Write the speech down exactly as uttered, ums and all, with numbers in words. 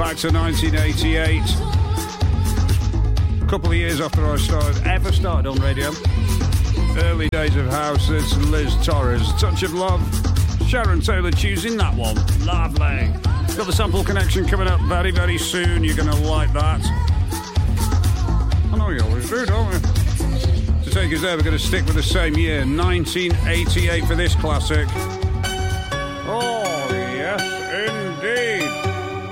back to nineteen eighty-eight. A couple of years after I started, ever started on radio. Early days of house, it's Liz Torres. Touch of Love. Sharon Taylor choosing that one. Lovely. Got the Sample Connection coming up very, very soon. You're going to like that. I know you always do, don't you? To take us there, we're going to stick with the same year, nineteen eighty-eight for this classic. Oh, yes, indeed.